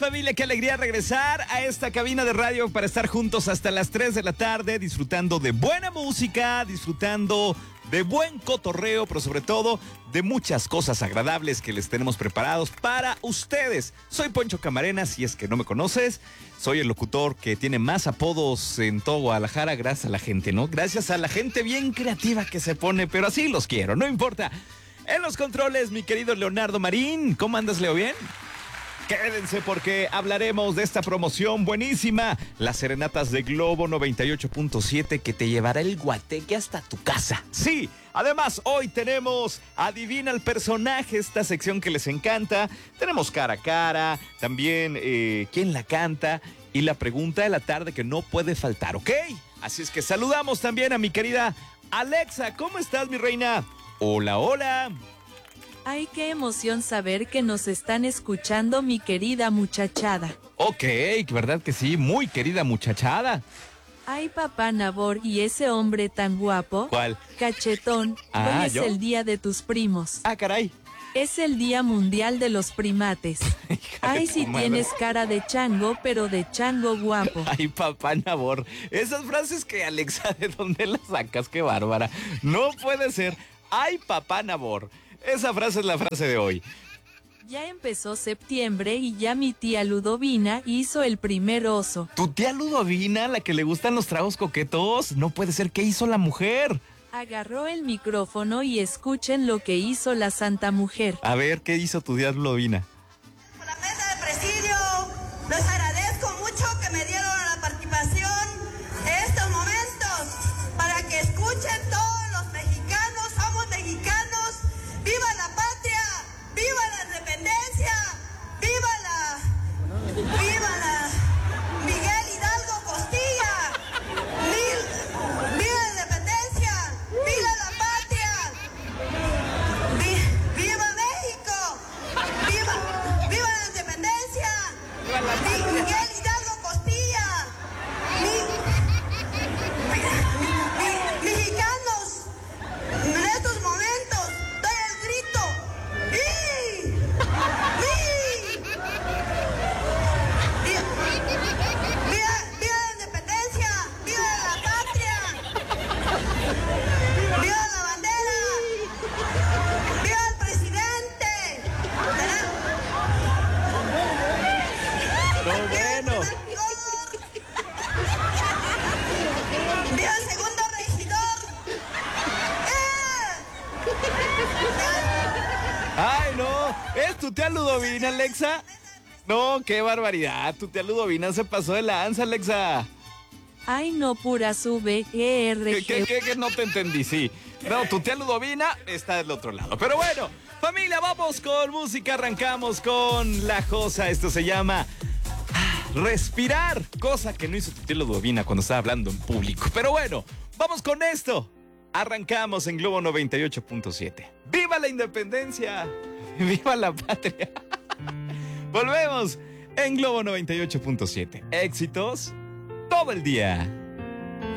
familia? Qué alegría regresar a esta cabina de radio para estar juntos hasta las 3 de la tarde, disfrutando de buena música, disfrutando de buen cotorreo, pero sobre todo de muchas cosas agradables que les tenemos preparados para ustedes. Soy Poncho Camarena, si es que no me conoces. Soy el locutor que tiene más apodos en todo Guadalajara, gracias a la gente, ¿no? Gracias a la gente bien creativa que se pone, pero así los quiero, no importa. En los controles, mi querido Leonardo Marín. ¿Cómo andas, Leo? ¿Bien? Quédense porque hablaremos de esta promoción buenísima, las serenatas de Globo 98.7 que te llevará el guateque hasta tu casa. Sí, además hoy tenemos Adivina el personaje, esta sección que les encanta. Tenemos cara a cara, también quién la canta y la pregunta de la tarde que no puede faltar, ¿ok? Así es que saludamos también a mi querida Alexa. ¿Cómo estás, mi reina? Hola, hola. Ay, qué emoción saber que nos están escuchando, mi querida muchachada. Ok, ¿verdad que sí? Muy querida muchachada. Ay, papá Nabor, y ese hombre tan guapo. ¿Cuál? Cachetón. Ah, hoy es ¿yo? el día de tus primos. Ah, caray. Es el día mundial de los primates. Ay, si tienes cara de chango, pero de chango guapo. Ay, papá Nabor. Esas frases que Alexa, ¿de dónde las sacas? Qué bárbara. No puede ser. Ay, papá Nabor. Esa frase es la frase de hoy. Ya empezó septiembre y ya mi tía Ludovina hizo el primer oso. ¿Tu tía Ludovina, la que le gustan los tragos coquetos? No puede ser. ¿Qué hizo la mujer? Agarró el micrófono y escuchen lo que hizo la santa mujer. A ver, ¿qué hizo tu tía Ludovina? Por la mesa de presidio, les agradezco mucho que me dieron la participación en estos momentos para que escuchen todos los mexicanos, somos mexicanos. ¡Viva la patria! ¡Viva la independencia! ¡Viva la Miguel Hidalgo Costilla! ¡Viva la independencia! ¡Viva la patria! ¡Viva México! ¡Viva la independencia! ¡Miguel Hidalgo Costilla! Mexicanos, en estos momentos doy el grito. ¡Viva la independencia! ¡Viva la patria! ¡Viva la bandera! ¡Viva el presidente! No, bueno. ¡Viva el segundo regidor! ¡Ay, no! ¿Es tu tía Ludovina, Alexa? No, qué barbaridad. Tu tía Ludovina se pasó de lanza, Alexa. Ay, no, pura sube, ¿Qué? No te entendí, sí. No, tu tía Ludovina está del otro lado. Pero bueno, familia, vamos con música. Arrancamos con La Josa. Esto se llama Respirar. Cosa que no hizo tu tía Ludovina cuando estaba hablando en público. Pero bueno, vamos con esto. Arrancamos en Globo 98.7. ¡Viva la independencia! ¡Viva la patria! Volvemos en Globo 98.7. Éxitos todo el día.